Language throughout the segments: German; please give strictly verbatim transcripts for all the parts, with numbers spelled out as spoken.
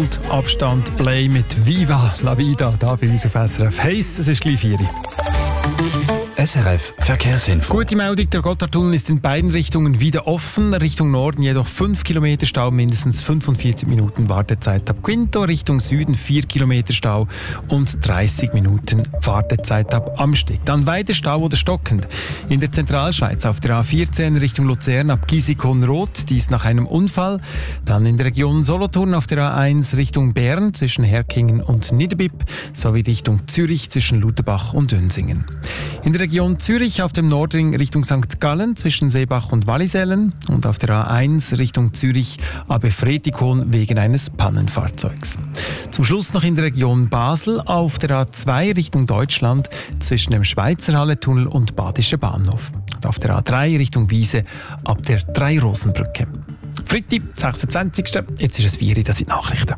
und Abstand Play mit Viva la Vida. Da für uns auf S R F. Heiss, es ist gleich vier. S R F Verkehrsinfo. Gute Meldung, der Gotthardtunnel ist in beiden Richtungen wieder offen. Richtung Norden jedoch fünf Kilometer Stau, mindestens fünfundvierzig Minuten Wartezeit ab Quinto. Richtung Süden vier Kilometer Stau und dreißig Minuten Wartezeit ab Amsteg. Dann weiter Stau oder stockend. In der Zentralschweiz auf der A vierzehn Richtung Luzern ab Gisikon-Rot, dies nach einem Unfall. Dann in der Region Solothurn auf der A eins Richtung Bern zwischen Herkingen und Niederbipp sowie Richtung Zürich zwischen Lutherbach und Dönsingen. In der Region Zürich auf dem Nordring Richtung Sankt Gallen zwischen Seebach und Wallisellen und auf der A eins Richtung Zürich Abe Fretikon wegen eines Pannenfahrzeugs. Zum Schluss noch in der Region Basel auf der A zwei Richtung Deutschland zwischen dem Schweizerhalle-Tunnel und Badischer Bahnhof. Und auf der A drei Richtung Wiese ab der Drei-Rosen-Brücke. Freitag, sechsundzwanzigsten Jetzt ist es vier Uhr, das sind die Nachrichten.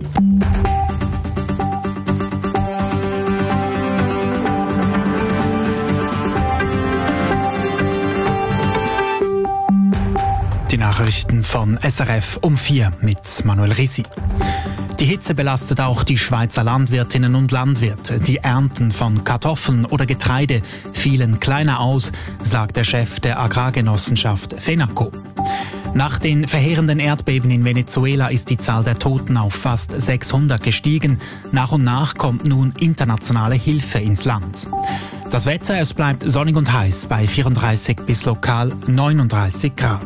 Die Nachrichten von S R F um vier mit Manuel Risi. Die Hitze belastet auch die Schweizer Landwirtinnen und Landwirte. Die Ernten von Kartoffeln oder Getreide fielen kleiner aus, sagt der Chef der Agrargenossenschaft FENACO. Nach den verheerenden Erdbeben in Venezuela ist die Zahl der Toten auf fast sechshundert gestiegen. Nach und nach kommt nun internationale Hilfe ins Land. Das Wetter, es bleibt sonnig und heiß bei vierunddreißig bis lokal neununddreißig Grad.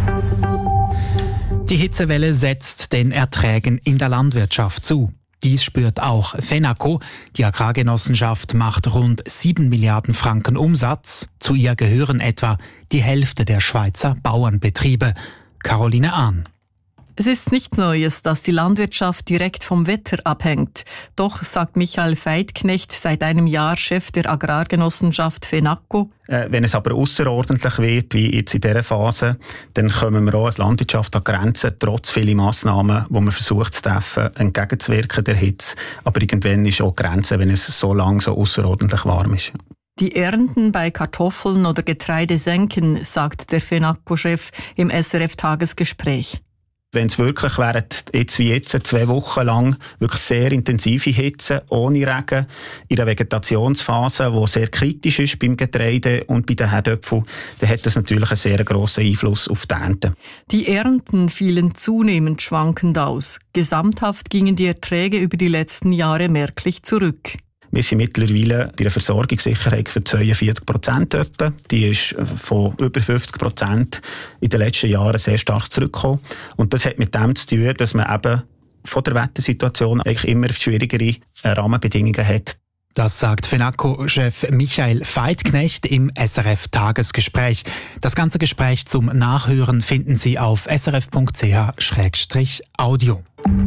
Die Hitzewelle setzt den Erträgen in der Landwirtschaft zu. Dies spürt auch FENACO. Die Agrargenossenschaft macht rund sieben Milliarden Franken Umsatz. Zu ihr gehören etwa die Hälfte der Schweizer Bauernbetriebe. Caroline Ahn. Es ist nicht Neues, dass die Landwirtschaft direkt vom Wetter abhängt. Doch, sagt Michael Veidknecht, seit einem Jahr Chef der Agrargenossenschaft FENACO. Äh, wenn es aber ausserordentlich wird, wie jetzt in dieser Phase, dann kommen wir auch als Landwirtschaft an Grenzen, trotz vieler Massnahmen, die man versucht zu treffen, entgegenzuwirken der Hitze. Aber irgendwann ist auch die Grenze, wenn es so lang so außerordentlich warm ist. Die Ernten bei Kartoffeln oder Getreide senken, sagt der FENACO-Chef im S R F-Tagesgespräch. Wenn es wirklich während jetzt wie jetzt zwei Wochen lang wirklich sehr intensive Hitze ohne Regen in der Vegetationsphase, die sehr kritisch ist beim Getreide und bei den Herdöpfeln, dann hat das natürlich einen sehr grossen Einfluss auf die Ernte. Die Ernten fielen zunehmend schwankend aus. Gesamthaft gingen die Erträge über die letzten Jahre merklich zurück. Wir sind mittlerweile bei einer Versorgungssicherheit für zweiundvierzig Prozent etwa. Die ist von über fünfzig Prozent in den letzten Jahren sehr stark zurückgekommen. Und das hat mit dem zu tun, dass man eben von der Wettersituation eigentlich immer schwierigere Rahmenbedingungen hat. Das sagt FENACO-Chef Michael Veidknecht im S R F-Tagesgespräch. Das ganze Gespräch zum Nachhören finden Sie auf s r f punkt c h slash audio.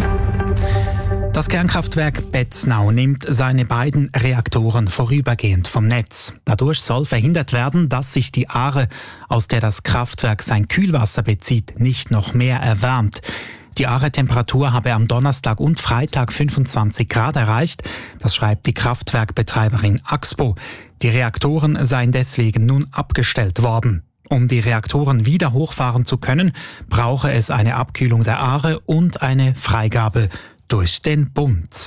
Das Kernkraftwerk Betznau nimmt seine beiden Reaktoren vorübergehend vom Netz. Dadurch soll verhindert werden, dass sich die Aare, aus der das Kraftwerk sein Kühlwasser bezieht, nicht noch mehr erwärmt. Die Aare-Temperatur habe am Donnerstag und Freitag fünfundzwanzig Grad erreicht. Das schreibt die Kraftwerkbetreiberin Axpo. Die Reaktoren seien deswegen nun abgestellt worden. Um die Reaktoren wieder hochfahren zu können, brauche es eine Abkühlung der Aare und eine Freigabe durch den Bund.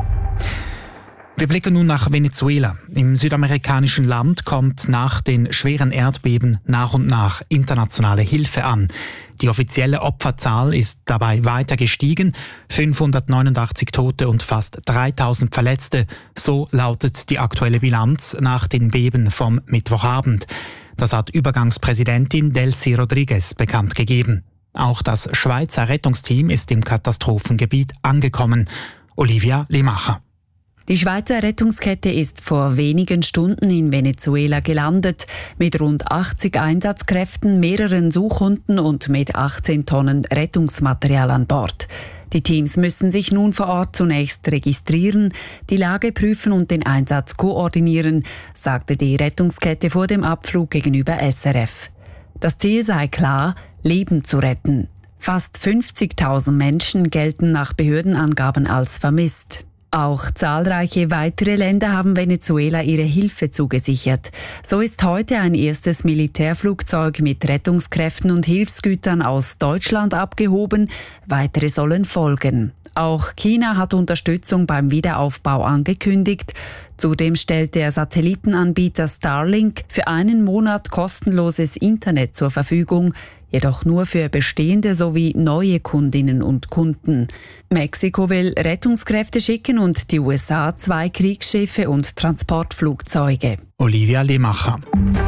Wir blicken nun nach Venezuela. Im südamerikanischen Land kommt nach den schweren Erdbeben nach und nach internationale Hilfe an. Die offizielle Opferzahl ist dabei weiter gestiegen. fünfhundertneunundachtzig Tote und fast dreitausend Verletzte. So lautet die aktuelle Bilanz nach den Beben vom Mittwochabend. Das hat Übergangspräsidentin Delcy Rodriguez bekannt gegeben. Auch das Schweizer Rettungsteam ist im Katastrophengebiet angekommen. Olivia Limacher. Die Schweizer Rettungskette ist vor wenigen Stunden in Venezuela gelandet, mit rund achtzig Einsatzkräften, mehreren Suchhunden und mit achtzehn Tonnen Rettungsmaterial an Bord. Die Teams müssen sich nun vor Ort zunächst registrieren, die Lage prüfen und den Einsatz koordinieren, sagte die Rettungskette vor dem Abflug gegenüber S R F. Das Ziel sei klar, Leben zu retten. Fast fünfzigtausend Menschen gelten nach Behördenangaben als vermisst. Auch zahlreiche weitere Länder haben Venezuela ihre Hilfe zugesichert. So ist heute ein erstes Militärflugzeug mit Rettungskräften und Hilfsgütern aus Deutschland abgehoben. Weitere sollen folgen. Auch China hat Unterstützung beim Wiederaufbau angekündigt. Zudem stellt der Satellitenanbieter Starlink für einen Monat kostenloses Internet zur Verfügung, jedoch nur für bestehende sowie neue Kundinnen und Kunden. Mexiko will Rettungskräfte schicken und die U S A zwei Kriegsschiffe und Transportflugzeuge. Olivia Lemacher.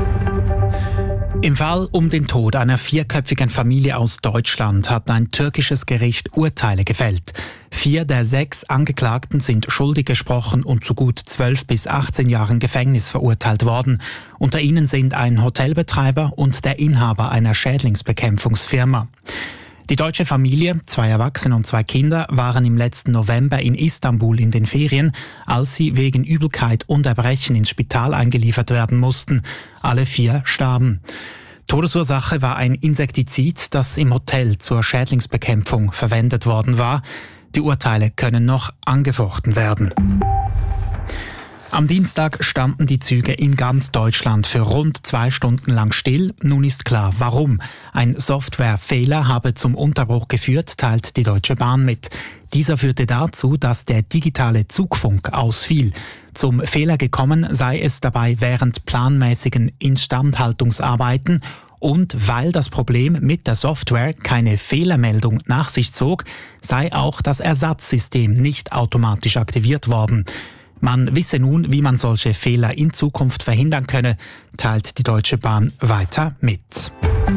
Im Fall um den Tod einer vierköpfigen Familie aus Deutschland hat ein türkisches Gericht Urteile gefällt. Vier der sechs Angeklagten sind schuldig gesprochen und zu gut zwölf bis achtzehn Jahren Gefängnis verurteilt worden. Unter ihnen sind ein Hotelbetreiber und der Inhaber einer Schädlingsbekämpfungsfirma. Die deutsche Familie, zwei Erwachsene und zwei Kinder, waren im letzten November in Istanbul in den Ferien, als sie wegen Übelkeit und Erbrechen ins Spital eingeliefert werden mussten. Alle vier starben. Todesursache war ein Insektizid, das im Hotel zur Schädlingsbekämpfung verwendet worden war. Die Urteile können noch angefochten werden. Am Dienstag standen die Züge in ganz Deutschland für rund zwei Stunden lang still. Nun ist klar, warum. Ein Softwarefehler habe zum Unterbruch geführt, teilt die Deutsche Bahn mit. Dieser führte dazu, dass der digitale Zugfunk ausfiel. Zum Fehler gekommen sei es dabei während planmäßigen Instandhaltungsarbeiten und weil das Problem mit der Software keine Fehlermeldung nach sich zog, sei auch das Ersatzsystem nicht automatisch aktiviert worden. Man wisse nun, wie man solche Fehler in Zukunft verhindern könne, teilt die Deutsche Bahn weiter mit.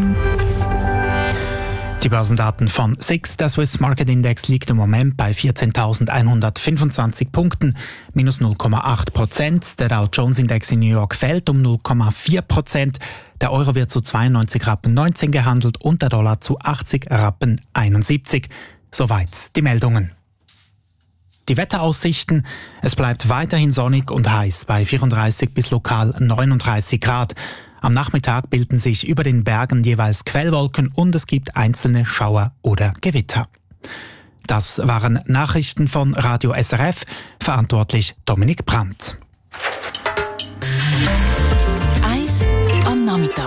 Die Börsendaten von S I X, der Swiss Market Index, liegt im Moment bei vierzehntausendeinhundertfünfundzwanzig Punkten, minus null Komma acht Prozent. Der Dow Jones Index in New York fällt um null Komma vier Prozent. Der Euro wird zu zweiundneunzig Rappen neunzehn gehandelt und der Dollar zu achtzig Rappen einundsiebzig. Soweit die Meldungen. Die Wetteraussichten: Es bleibt weiterhin sonnig und heiß bei vierunddreißig bis lokal neununddreißig Grad. Am Nachmittag bilden sich über den Bergen jeweils Quellwolken und es gibt einzelne Schauer oder Gewitter. Das waren Nachrichten von Radio S R F, verantwortlich Dominik Brandt. Eis am Nachmittag.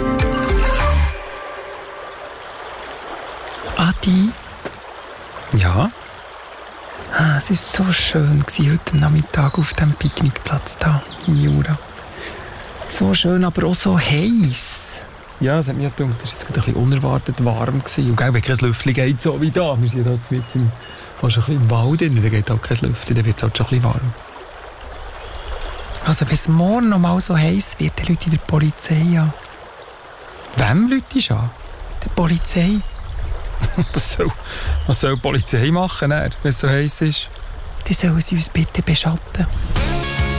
Adi? Ja? Ah, es war so schön heute Nachmittag auf dem Picknickplatz da im Jura. So schön, aber auch so heiß. Ja, es hat mir gedacht, es war jetzt ein bisschen unerwartet warm gewesen. Und wenn kein Lüftchen geht, so wie da. Wir sind jetzt mit im, fast ein bisschen im Wald drin, da geht auch kein Lüftchen, dann wird es halt schon ein bisschen warm. Also wenn es morgen noch mal so heiß wird, dann ruft die Polizei an. Wem ruft die an? Die Polizei. Was soll, was soll die Polizei machen, wenn es so heiß ist? Dann sollen sie uns bitte beschatten.